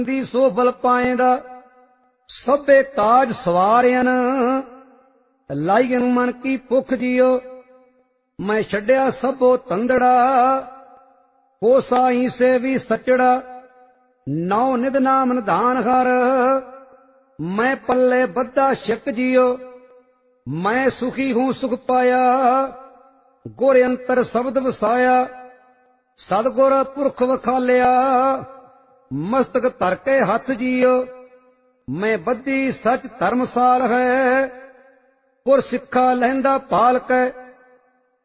ਦੀ ਸੋ ਬਲ ਪਾਏਂਦਾ ਸਭੇ ਕਾਜ ਸਵਾਰਿਆਨ ਲਾਈਨ ਮਨ ਕੀ ਭੁੱਖ ਜੀਓ ਮੈਂ ਛੱਡਿਆ ਸਭੋ ਤੰਦੜਾ ਹੋ ਸਾਈ ਸੇ ਵੀ ਸਚੜਾ ਨੌ ਨਿਧ ਨਾਮ ਨਿਧਾਨ ਹਰ ਮੈਂ ਪੱਲੇ ਬੱਧਾ ਛਿਕ ਜੀਓ ਮੈਂ ਸੁਖੀ ਹੂੰ ਸੁਖ ਪਾਇਆ ਗੁਰ ਅੰਤਰ ਸ਼ਬਦ ਵਸਾਇਆ ਸਤਿਗੁਰ ਪੁਰਖ ਵਖਾਲਿਆ ਮਸਤਕ ਧਰ ਕੇ ਹੱਥ ਜੀਓ ਮੈਂ ਬੱਧੀ ਸਚ ਧਰਮਸਾਲ ਹੈ ਪੁਰ ਸਿੱਖਾ ਲਹਿੰਦਾ ਪਾਲਕ